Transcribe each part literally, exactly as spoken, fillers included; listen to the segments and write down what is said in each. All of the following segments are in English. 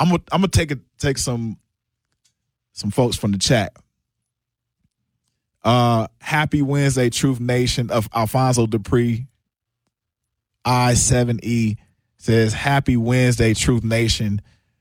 I'm gonna I'm gonna take a, take some some folks from the chat. Uh, happy Wednesday, Truth Nation of Alfonso Dupree. I seven E says happy Wednesday, Truth Nation.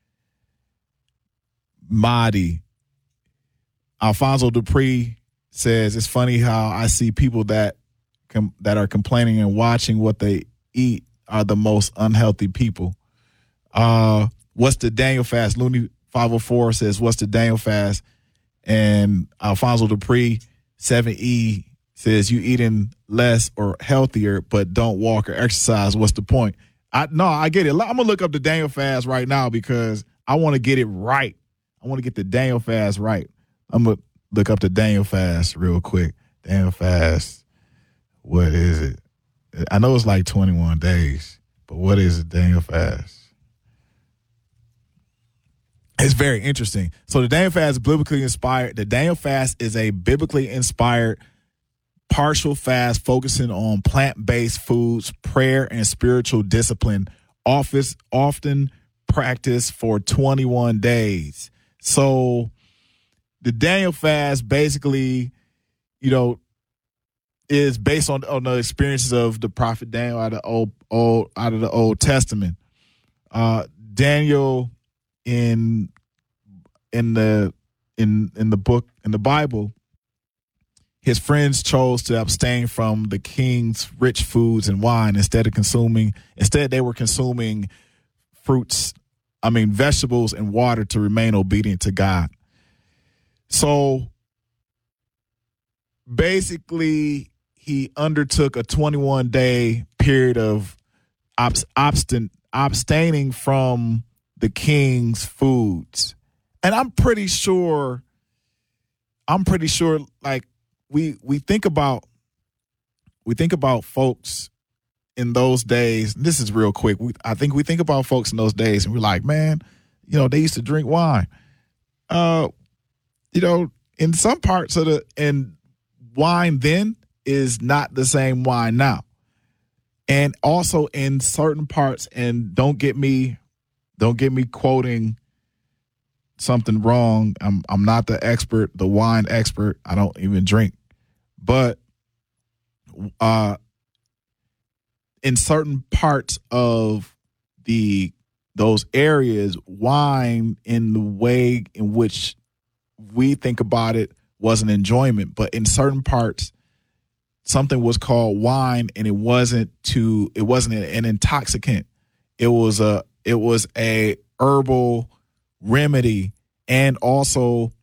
Mahdi. Alfonso Dupree says it's funny how I see people that com- that are complaining and watching what they eat are the most unhealthy people. Uh, what's the Daniel fast? Looney five oh four says what's the Daniel fast? And Alfonso Dupree seven E says you eating less or healthier, but don't walk or exercise. What's the point? I no, I get it. I'm gonna look up the Daniel fast right now because I want to get it right. I want to get the Daniel fast right. I'm gonna look up the Daniel fast real quick. Daniel fast. What is it? I know it's like twenty-one days, but what is it? Daniel fast. It's very interesting. So the Daniel fast is biblically inspired. The Daniel fast is a biblically inspired partial fast focusing on plant-based foods, prayer, and spiritual discipline. Office often practiced for twenty-one days. So the Daniel fast basically, you know, is based on, on the experiences of the prophet Daniel out of the old, old out of the Old Testament. Uh, Daniel in in the in in the book in the Bible, his friends chose to abstain from the king's rich foods and wine instead of consuming. Instead, they were consuming fruits, I mean vegetables and water to remain obedient to God. So basically, he undertook a twenty-one day period of obst- obstin- abstaining from the king's foods. And I'm pretty sure, I'm pretty sure, like, we we think about, we think about folks in those days. This is real quick. We, I think we think about folks in those days and we're like, man, you know, they used to drink wine. Uh, you know, in some parts of the, and wine then is not the same wine now. And also in certain parts, and don't get me, don't get me quoting something wrong. I'm I'm not the expert, the wine expert. I don't even drink. But uh, in certain parts of the those areas, wine in the way in which we think about it was an enjoyment. But in certain parts, something was called wine, and it wasn't to it wasn't an intoxicant. It was a it was a herbal remedy, and also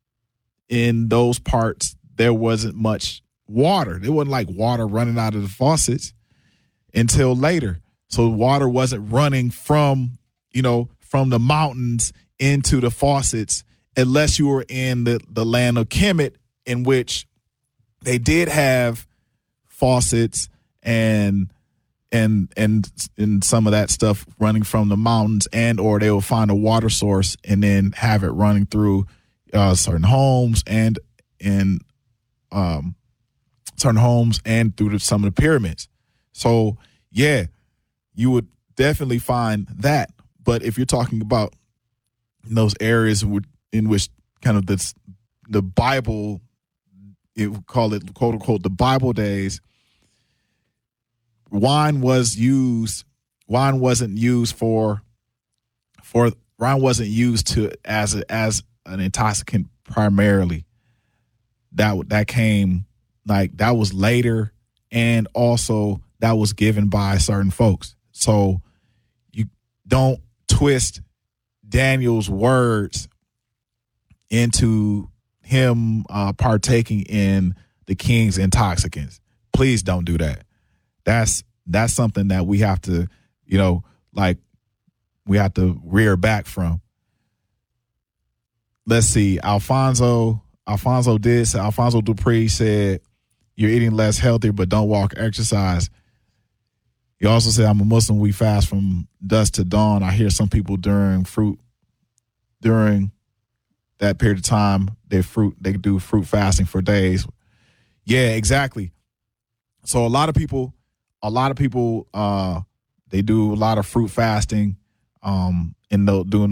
in those parts there wasn't much water. There wasn't like water running out of the faucets until later. So water wasn't running from, you know, from the mountains into the faucets unless you were in the, the land of Kemet, in which they did have faucets and and and and some of that stuff running from the mountains, and or they will find a water source and then have it running through uh, certain homes and in um, certain homes and through the, some of the pyramids. So yeah, you would definitely find that. But if you're talking about those areas in which kind of this, the Bible, it would call it quote unquote the Bible days, wine was used. Wine wasn't used for for wine wasn't used to as a, as an intoxicant primarily. That that came like that was later, and also that was given by certain folks. So you don't twist Daniel's words into him uh, partaking in the king's intoxicants. Please don't do that. That's that's something that we have to, you know, like we have to rear back from. Let's see. Alfonso, Alfonso did say, Alfonso Dupree said, you're eating less healthy, but don't walk, exercise. He also said, I'm a Muslim. We fast from dusk to dawn. I hear some people during fruit, during that period of time, they fruit, they do fruit fasting for days. Yeah, exactly. So a lot of people, a lot of people, uh, they do a lot of fruit fasting, um, and they'll doing